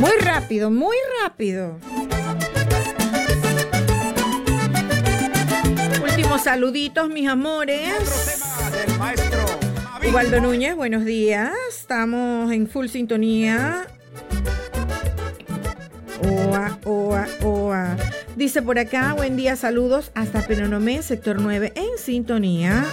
Muy rápido, muy rápido. Últimos saluditos, mis amores. Del maestro Ubaldo Núñez, buenos días. Estamos en full sintonía. Oa, oa, oa. Dice por acá, buen día, saludos hasta Penonomé, sector 9, en sintonía.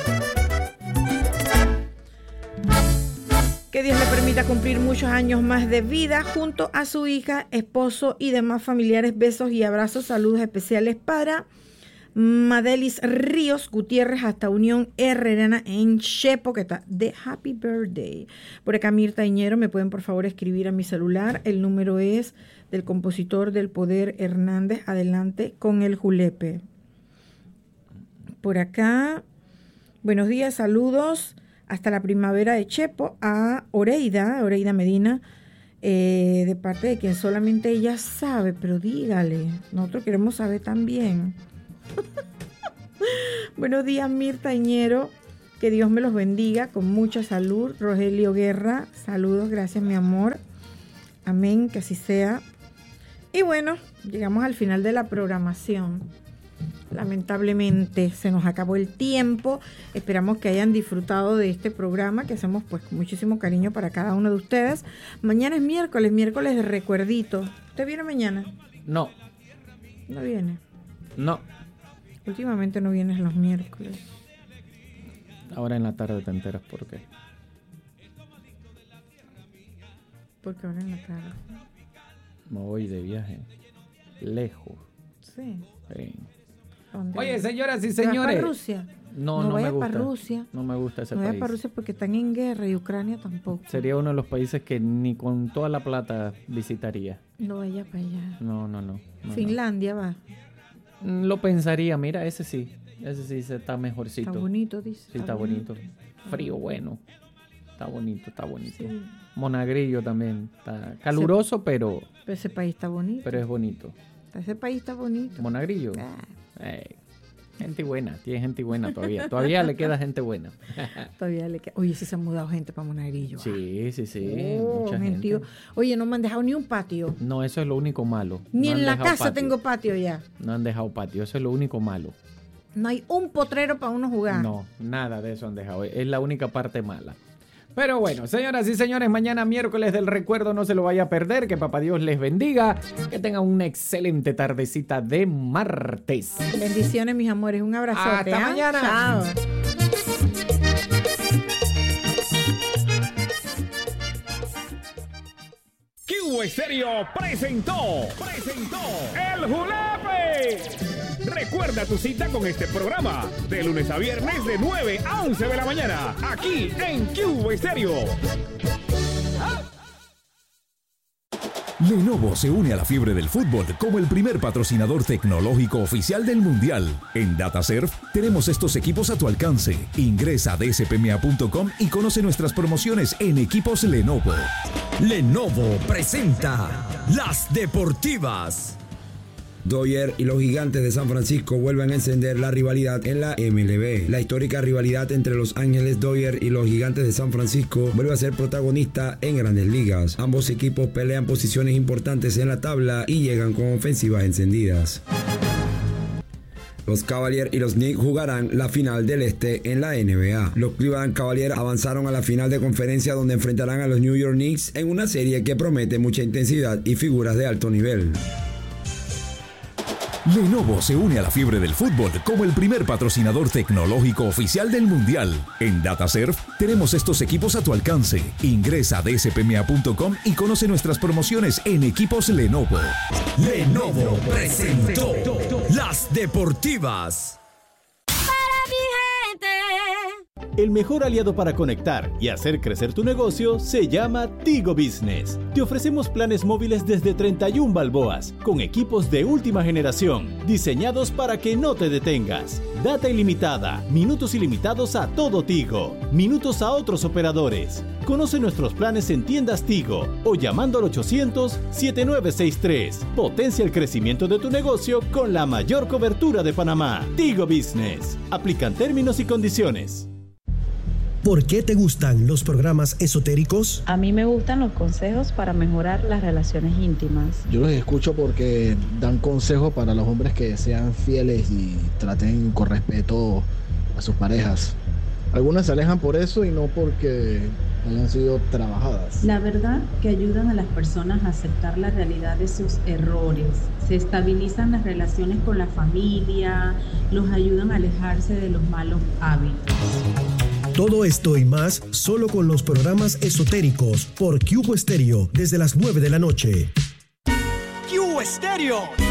Que Dios le permita cumplir muchos años más de vida junto a su hija, esposo y demás familiares. Besos y abrazos, saludos especiales para Madelis Ríos Gutiérrez hasta Unión Herrerana en Chepo, que está de Happy Birthday. Por acá Mirta Iñero, me pueden por favor escribir a mi celular. El número es del compositor del Poder Hernández. Adelante con el julepe. Por acá, buenos días, saludos hasta la primavera de Chepo a Oreida Medina, de parte de quien solamente ella sabe, pero dígale, nosotros queremos saber también. Buenos días, Mirta Iñero, que Dios me los bendiga con mucha salud. Rogelio Guerra, saludos, gracias mi amor, amén, que así sea. Y bueno, llegamos al final de la programación. Lamentablemente se nos acabó el tiempo. Esperamos que hayan disfrutado de este programa que hacemos pues con muchísimo cariño para cada uno de ustedes. Mañana es miércoles de recuerdito. ¿Usted viene mañana? No. ¿No viene? No. Últimamente no vienes los miércoles. Ahora en la tarde te enteras por qué. Porque ahora en la tarde. Me voy de viaje. Lejos. Sí. Sí. ¿Dónde? Oye, señoras y ¿Vas señores. para Rusia? No No me vayas gusta. para Rusia. No me gusta ese No país. vayas para Rusia porque están en guerra y Ucrania tampoco. Sería uno de los países que ni con toda la plata visitaría. No vaya para allá. No. Finlandia va. Lo pensaría, mira, ese sí se está mejorcito. Está bonito, dice. Sí, está bonito. Frío bueno. Está bonito. Sí. Monagrillo también. Está caluroso, pero ese país está bonito. es bonito. Ese país está bonito. Monagrillo. Ah, Gente buena, tiene gente buena todavía. Todavía le queda gente buena. todavía le queda. Oye, sí se han mudado gente para Monagrillo. Sí. Oh, mucha gentío. gente. Oye, no me han dejado ni un patio. No, eso es lo único malo. Ni No han en la dejado casa patio. tengo patio ya. No han dejado patio, eso es lo único malo. No hay un potrero para uno jugar. No, nada de eso han dejado. Es la única parte mala. Pero bueno, señoras y señores, mañana miércoles del recuerdo, no se lo vaya a perder. Que papá Dios les bendiga. Que tengan una excelente tardecita de martes. Bendiciones, mis amores. Un abrazote. Hasta mañana. Chao. Q Estéreo presentó El Julepe. Recuerda tu cita con este programa de lunes a viernes de 9 a 11 de la mañana aquí en Q Estéreo. Lenovo se une a la fiebre del fútbol como el primer patrocinador tecnológico oficial del Mundial. En DataServe tenemos estos equipos a tu alcance. Ingresa a dspma.com y conoce nuestras promociones en equipos Lenovo. Lenovo presenta Las Deportivas. Dodgers y los Gigantes de San Francisco vuelven a encender la rivalidad en la MLB. La histórica rivalidad entre Los Ángeles Dodgers y los Gigantes de San Francisco vuelve a ser protagonista en Grandes Ligas. Ambos equipos pelean posiciones importantes en la tabla y llegan con ofensivas encendidas. Los Cavaliers y los Knicks jugarán la final del Este en la NBA. Los Cleveland Cavaliers avanzaron a la final de conferencia donde enfrentarán a los New York Knicks en una serie que promete mucha intensidad y figuras de alto nivel. Lenovo se une a la fiebre del fútbol como el primer patrocinador tecnológico oficial del Mundial. En DataServe tenemos estos equipos a tu alcance. Ingresa a dspma.com y conoce nuestras promociones en equipos Lenovo. Lenovo presentó Las Deportivas. El mejor aliado para conectar y hacer crecer tu negocio se llama Tigo Business. Te ofrecemos planes móviles desde 31 balboas, con equipos de última generación, diseñados para que no te detengas. Data ilimitada, minutos ilimitados a todo Tigo, minutos a otros operadores. Conoce nuestros planes en tiendas Tigo o llamando al 800-7963. Potencia el crecimiento de tu negocio con la mayor cobertura de Panamá. Tigo Business. Aplican términos y condiciones. ¿Por qué te gustan los programas esotéricos? A mí me gustan los consejos para mejorar las relaciones íntimas. Yo los escucho porque dan consejos para los hombres que sean fieles y traten con respeto a sus parejas. Algunas se alejan por eso y no porque hayan sido trabajadas. La verdad que ayudan a las personas a aceptar la realidad de sus errores. Se estabilizan las relaciones con la familia, los ayudan a alejarse de los malos hábitos. Todo esto y más solo con los programas esotéricos por Cubo Estéreo desde las 9 de la noche. Cubo Estéreo.